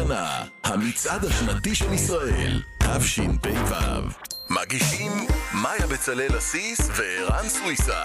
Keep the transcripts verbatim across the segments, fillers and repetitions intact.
השנה, המצעד השנתי של ישראל, תשפ"ו. מגישים מאיה בצלאל אסיס וערן סוויסה.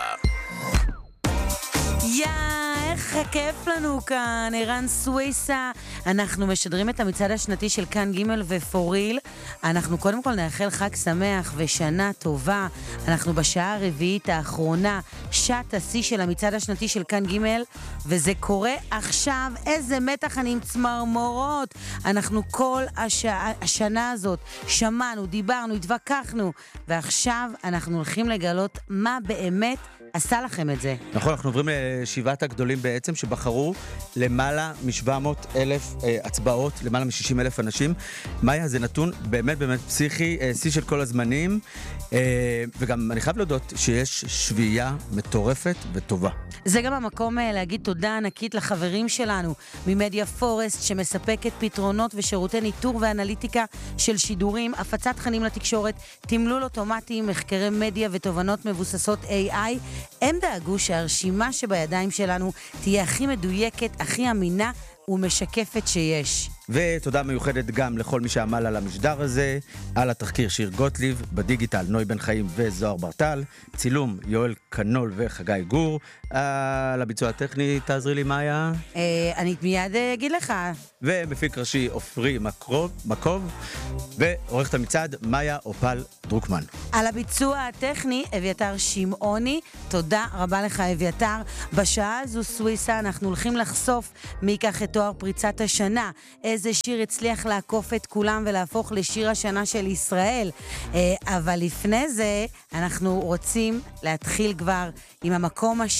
יא, איך כיף לנו כאן, ערן סוויסה. אנחנו משדרים את המצעד השנתי של כאן ג' ופוריל. אנחנו קודם כל נאחל חג שמח ושנה טובה. אנחנו בשעה הרביעית האחרונה, שעת השיא של המצעד השנתי של כאן ג', וזה קורה עכשיו. איזה מתח, אני עם צמרמורות. אנחנו כל השעה, השנה הזאת שמענו, דיברנו, התווכחנו, ועכשיו אנחנו הולכים לגלות מה באמת עשה לכם את זה. נכון, אנחנו עוברים לשבעת הגדולים בעצם, שבחרו למעלה מ-שבע מאות אלף אה, הצבעות, למעלה מ-שישים אלף אנשים. מאיה, זה נתון באמת באמת פסיכי, אה, שיא של כל הזמנים, אה, וגם אני חייב להודות שיש שביעייה מטורפת וטובה. זה גם המקום אה, להגיד תודה ענקית לחברים שלנו ממדיה פורסט, שמספקת פתרונות ושירותי ניטור ואנליטיקה של שידורים, הפצת תכנים לתקשורת, תמלול אוטומטי, מחקרי מדיה ותובנות מבוססות איי איי. הם דאגו שהרשימה שבידיים שלנו תהיה הכי מדויקת, הכי אמינה ומשקפת שיש. ותודה מיוחדת גם לכל מי שעמל על המשדר הזה, על התחקיר שיר גוטליב, בדיגיטל נוי בן חיים וזוהר ברטל, צילום יואל קנול וחגי גור, על הביצוע הטכני תעזרי לי מאיה. אה, אני מיד אגיד לך. ומפיק ראשי אופרי מקרוב, מקוב, ועורכת המצעד מאיה אופל דרוקמן. על הביצוע הטכני אביתר שמעוני, תודה רבה לך אביתר. בשעה הזו סוויסה אנחנו הולכים לחשוף מי ייקח את תואר פריצת השנה, איזה שיר הצליח לעקוף את כולם ולהפוך לשיר השנה של ישראל. אבל לפני זה אנחנו רוצים להתחיל כבר עם המקום השני.